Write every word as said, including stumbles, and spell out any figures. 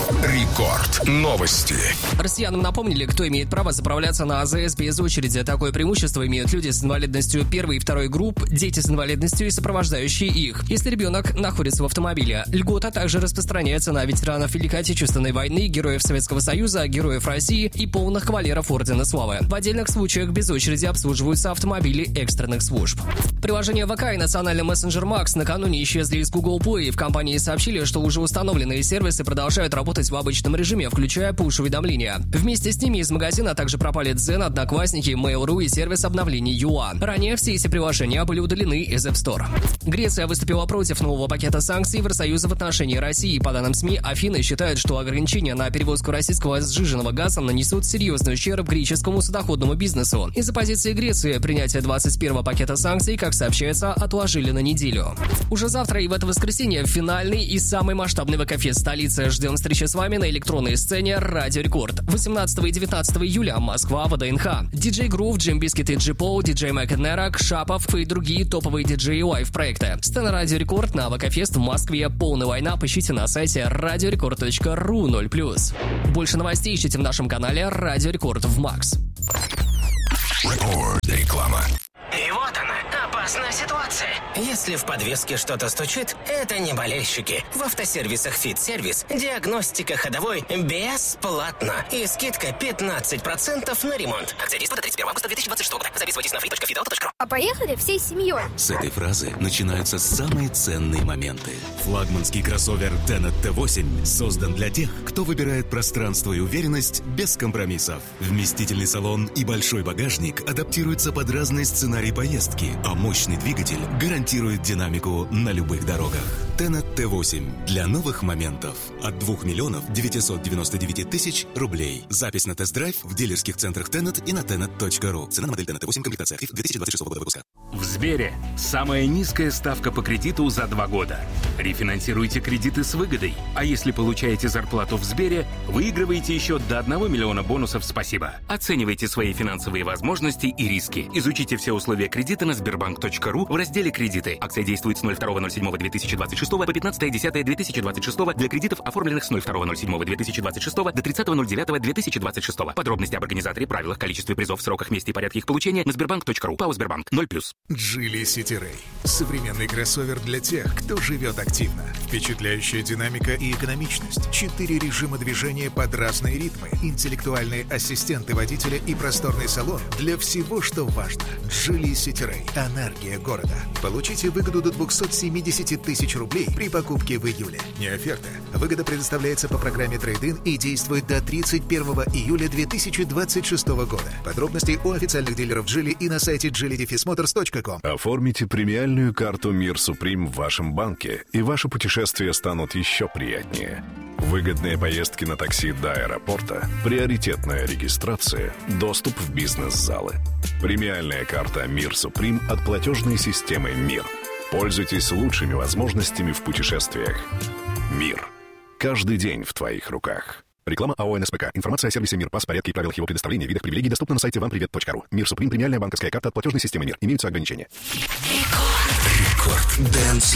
Рекорд. Новости. Россиянам напомнили, кто имеет право заправляться на АЗС без очереди. Такое преимущество имеют люди с инвалидностью первой и второй групп, дети с инвалидностью и сопровождающие их, если ребенок находится в автомобиле. Льгота также распространяется на ветеранов Великой Отечественной войны, героев Советского Союза, героев России и полных кавалеров Ордена Славы. В отдельных случаях без очереди обслуживаются автомобили экстренных служб. Приложение ВК и национальный мессенджер Макс накануне исчезли из Google Play. В компании сообщили, что уже установленные сервисы продолжают работать в обычном режиме, включая пуш-уведомления. Вместе с ними из магазина также пропали Дзен, Одноклассники, Mail.ru и сервис обновлений Юа. Ранее все эти приложения были удалены из App Store. Греция выступила против нового пакета санкций Евросоюза в отношении России. По данным СМИ, Афины считают, что ограничения на перевозку российского сжиженного газа нанесут серьезный ущерб греческому судоходному бизнесу. Из-за позиции Греции принятие двадцать первого пакета санкций, как сообщается, отложили на неделю. Уже завтра и в это воскресенье финальный и самый масштабный ВК-фест столицы. Ждем встречи с вами на электронной сцене Радио Рекорд. восемнадцатого и девятнадцатого июля Москва, ВДНХ. Диджей Грув, Джим Бискет и Джи Пол, диджей Мэк Нерак, Шапов и другие топовые диджеи лайв-проекты. Сцена Радио Рекорд на ВК-фест в Москве. Полная война. Поищите на сайте радиорекорд точка ру ноль плюс. Больше новостей ищите в нашем канале Радио Рекорд в Макс. Рекорд. Реклама. И вот она, опасная ситуация. Если в подвеске что-то стучит, это не болельщики. В автосервисах «Фит-сервис» диагностика ходовой бесплатно. И скидка пятнадцать процентов на ремонт. Акция действует до тридцать первого августа две тысячи двадцать шестого года. Записывайтесь на фри точка фидауто точка ру. А поехали всей семьей. С этой фразы начинаются самые ценные моменты. Флагманский кроссовер Tenet ти восемь создан для тех, кто выбирает пространство и уверенность без компромиссов. Вместительный салон и большой багажник адаптируются под разные сценарии поездки, а мощный двигатель гарантирует динамику на любых дорогах. Tenet ти восемь для новых моментов от двух миллионов девятьсот девяносто девять тысяч рублей. Запись на тест-драйв в дилерских центрах Tenet и на tenet точка ру. Цена на модель Tenet ти восемь, комплектация актив две тысячи двадцать шестого года выпуска. В Сбере самая низкая ставка по кредиту за два года. Рефинансируйте кредиты с выгодой. А если получаете зарплату в Сбере, выигрываете еще до одного миллиона бонусов «Спасибо». Оценивайте свои финансовые возможности и риски. Изучите все условия кредита на сбербанк точка ру в разделе «Кредиты». Акция действует с ноль второго ноль седьмого две тысячи двадцать шестого по пятнадцатое десятое две тысячи двадцать шестого для кредитов, оформленных с ноль второго ноль седьмого две тысячи двадцать шестого до тридцатого ноль девятого две тысячи двадцать шестого. Подробности об организаторе, правилах, количестве призов, сроках, месте и порядке их получения на сбербанк точка ру. ПАО «Сбербанк» ноль плюс. Geely City Ray. Современный кроссовер для тех, кто живет активно. Впечатляющая динамика и экономичность. Четыре режима движения под разные ритмы. Интеллектуальные ассистенты водителя и просторный салон для всего, что важно. Geely City Ray. Энергия города. Получите выгоду до двухсот семидесяти тысяч рублей при покупке в июле. Не оферта. Выгода предоставляется по программе Trade-in и действует до тридцать первого июля две тысячи двадцать шестого года. Подробности у официальных дилеров Geely и на сайте джили моторс точка ком. Оформите премиальную карту Мир Суприм в вашем банке, и ваши путешествия станут еще приятнее. Выгодные поездки на такси до аэропорта, приоритетная регистрация, доступ в бизнес-залы. Премиальная карта Мир Суприм от платежной системы «Мир». Пользуйтесь лучшими возможностями в путешествиях. «Мир». Каждый день в твоих руках. Реклама АО эн эс пэ ка. Информация о сервисе «Мир», пас, порядке и правилах его предоставления, видах привилегий доступна на сайте вам привет точка ру. «Мир Суприм» — премиальная банковская карта от платежной системы «Мир». Имеются ограничения. Рекорд. Рекорд. Дэнс